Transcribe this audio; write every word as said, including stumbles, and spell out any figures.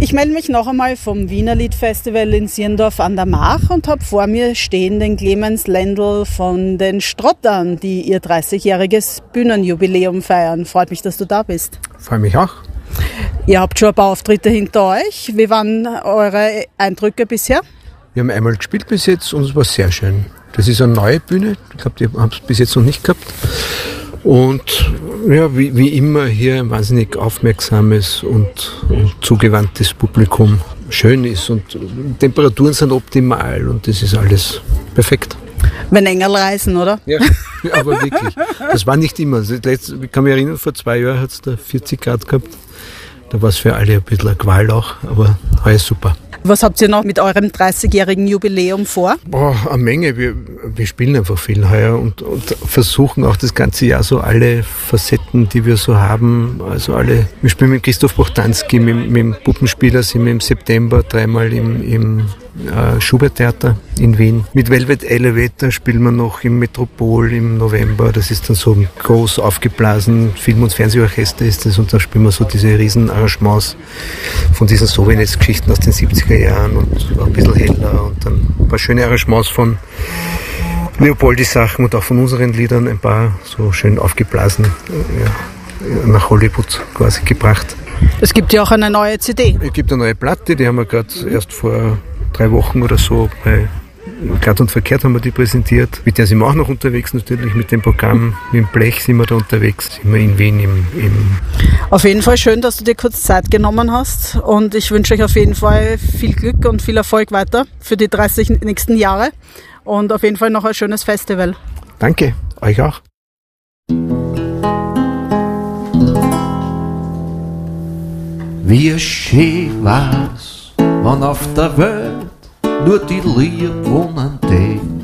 Ich melde mich noch einmal vom Wiener Liedfestival in Sierndorf an der Mach und habe vor mir stehen den Clemens Lendl von den Strottern, die ihr dreißigjähriges Bühnenjubiläum feiern. Freut mich, dass du da bist. Freue mich auch. Ihr habt schon ein paar Auftritte hinter euch. Wie waren eure Eindrücke bisher? Wir haben einmal gespielt bis jetzt und es war sehr schön. Das ist eine neue Bühne. Ich glaube, die haben es bis jetzt noch nicht gehabt. Und ja, wie, wie immer hier ein wahnsinnig aufmerksames und, und zugewandtes Publikum. Schön ist und Temperaturen sind optimal und das ist alles perfekt. Wenn Engel reisen, oder? Ja, aber wirklich. Das war nicht immer. Ich kann mich erinnern, vor zwei Jahren hat es da vierzig Grad gehabt. Da war es für alle ein bisschen eine Qual auch, aber heuer super. Was habt ihr noch mit eurem dreißigjährigen Jubiläum vor? Boah, eine Menge. Wir, wir spielen einfach viel heuer und, und versuchen auch das ganze Jahr so alle Facetten, die wir so haben, also alle, wir spielen mit Christoph Bochtanski, mit, mit dem Puppenspieler sind wir im September dreimal im, im äh, Schubert-Theater in Wien. Mit Velvet Elevator spielen wir noch im Metropol im November. Das ist dann so groß aufgeblasen, Film- und Fernsehorchester ist das und dann spielen wir so diese riesen Arrangements von diesen Sowjetgeschichten aus den siebziger Jahren und ein bisschen heller und dann ein paar schöne Arrangements von Leopoldi-Sachen und auch von unseren Liedern, ein paar so schön aufgeblasen ja, nach Hollywood quasi gebracht. Es gibt ja auch eine neue C D. Es gibt eine neue Platte, die haben wir gerade erst vor drei Wochen oder so bei Glatt und Verkehrt haben wir die präsentiert. Mit der sind wir auch noch unterwegs natürlich, mit dem Programm, mit dem Blech sind wir da unterwegs, sind wir in Wien im, im Auf jeden Fall schön, dass du dir kurz Zeit genommen hast und ich wünsche euch auf jeden Fall viel Glück und viel Erfolg weiter für die dreißig nächsten Jahre und auf jeden Fall noch ein schönes Festival. Danke, euch auch. Wie schön war's, wenn auf der Welt nur die Lieb wohnen, die